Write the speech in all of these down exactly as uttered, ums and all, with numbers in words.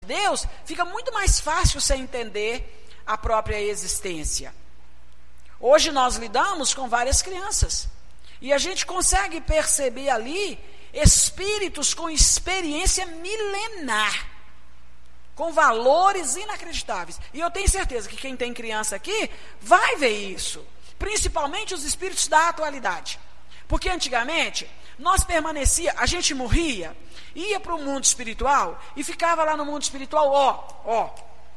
Deus, fica muito mais fácil você entender a própria existência. Hoje nós lidamos com várias crianças, e a gente consegue perceber ali espíritos com experiência milenar, com valores inacreditáveis. E eu tenho certeza que quem tem criança aqui vai ver isso, principalmente os espíritos da atualidade. Porque antigamente, nós permanecia, a gente morria, ia para o mundo espiritual e ficava lá no mundo espiritual, ó, ó,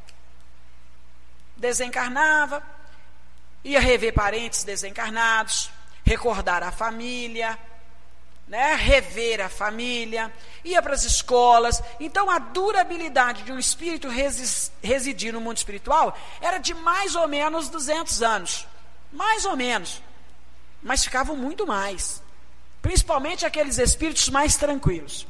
desencarnava, ia rever parentes desencarnados, recordar a família, né, rever a família, ia para as escolas. Então a durabilidade de um espírito resi- residir no mundo espiritual era de mais ou menos duzentos anos, mais ou menos, mas ficavam muito mais, principalmente aqueles espíritos mais tranquilos.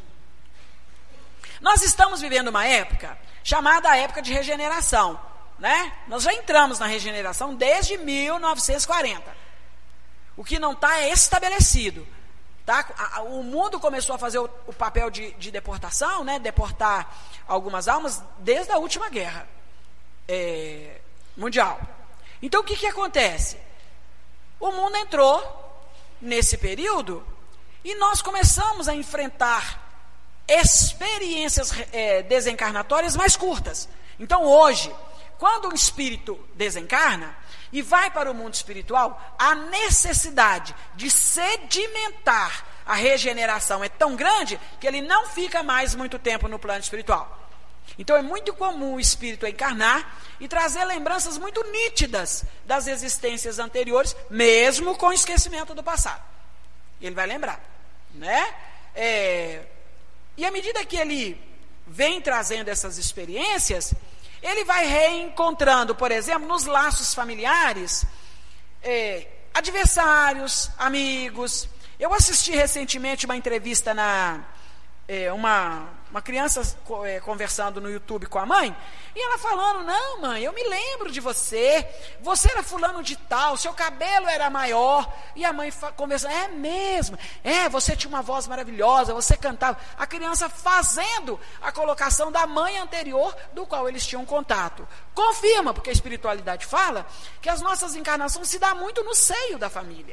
Nós estamos vivendo uma época chamada a época de regeneração, né? Nós já entramos na regeneração desde mil novecentos e quarenta. O que não está é estabelecido, tá? O mundo começou a fazer o, o papel de, de deportação, né? Deportar algumas almas desde a última guerra é, mundial. Então o que, que acontece? O mundo entrou nesse período e nós começamos a enfrentar experiências é, desencarnatórias mais curtas. Então hoje, quando um espírito desencarna e vai para o mundo espiritual, a necessidade de sedimentar a regeneração é tão grande que ele não fica mais muito tempo no plano espiritual. Então é muito comum o espírito encarnar e trazer lembranças muito nítidas das existências anteriores, mesmo com o esquecimento do passado. Ele vai lembrar, né? É, e à medida que ele vem trazendo essas experiências, ele vai reencontrando, por exemplo, nos laços familiares, é, adversários, amigos. Eu assisti recentemente uma entrevista na... É, uma, uma criança é, conversando no YouTube com a mãe, e ela falando, não mãe, eu me lembro de você, você era fulano de tal, seu cabelo era maior, e a mãe conversando, é mesmo, é, você tinha uma voz maravilhosa, você cantava, a criança fazendo a colocação da mãe anterior, do qual eles tinham contato. Confirma, porque a espiritualidade fala, que as nossas encarnações se dão muito no seio da família.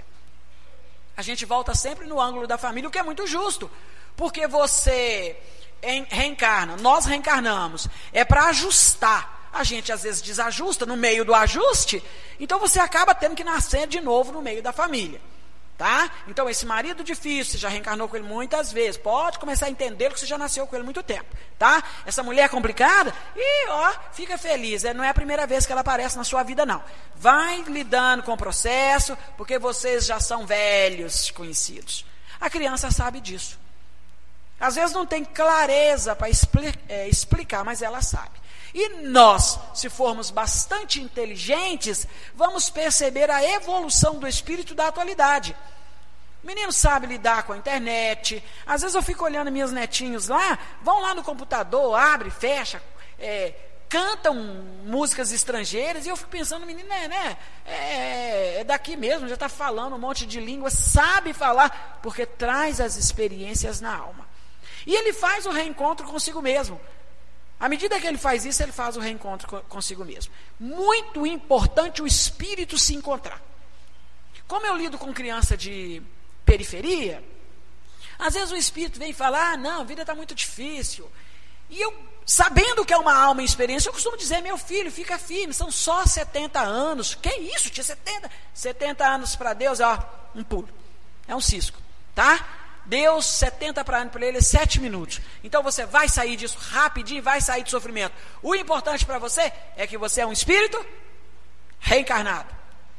A gente volta sempre no ângulo da família, o que é muito justo, porque você reencarna, nós reencarnamos, é para ajustar. A gente às vezes desajusta no meio do ajuste, então você acaba tendo que nascer de novo no meio da família, tá? Então esse marido difícil, você já reencarnou com ele muitas vezes, pode começar a entender que você já nasceu com ele há muito tempo, tá? Essa mulher complicada, e ó, fica feliz, não é a primeira vez que ela aparece na sua vida não. Vai lidando com o processo, porque vocês já são velhos conhecidos. A criança sabe disso. Às vezes não tem clareza para expli- é, explicar, mas ela sabe. E nós, se formos bastante inteligentes, vamos perceber a evolução do espírito da atualidade. O menino sabe lidar com a internet. Às vezes eu fico olhando meus netinhos lá, vão lá no computador, abre, fecha, é, cantam músicas estrangeiras, e eu fico pensando, o menino é, né, é, é daqui mesmo, já está falando um monte de língua, sabe falar, porque traz as experiências na alma. E ele faz o reencontro consigo mesmo. À medida que ele faz isso, ele faz o reencontro consigo mesmo. Muito importante o espírito se encontrar. Como eu lido com criança de periferia, às vezes o espírito vem falar, ah, não, a vida está muito difícil. E eu, sabendo que é uma alma em experiência, eu costumo dizer, meu filho, fica firme, são só setenta anos. Que isso, tinha setenta? setenta anos para Deus, ó, um pulo. É um cisco, tá? Deus, setenta para ano para ele, é sete minutos. Então você vai sair disso rapidinho, vai sair de sofrimento. O importante para você é que você é um espírito reencarnado.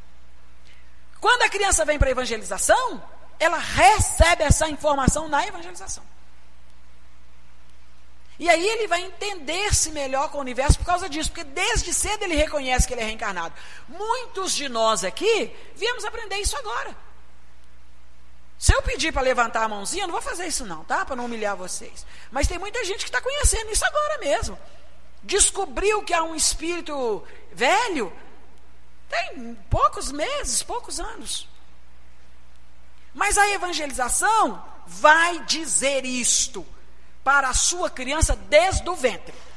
Quando a criança vem para a evangelização, ela recebe essa informação na evangelização. E aí ele vai entender-se melhor com o universo por causa disso, porque desde cedo ele reconhece que ele é reencarnado. Muitos de nós aqui viemos aprender isso agora. Se eu pedir para levantar a mãozinha, eu não vou fazer isso não, tá? Para não humilhar vocês. Mas tem muita gente que está conhecendo isso agora mesmo. Descobriu que há um espírito velho, tem poucos meses, poucos anos. Mas a evangelização vai dizer isto para a sua criança desde o ventre.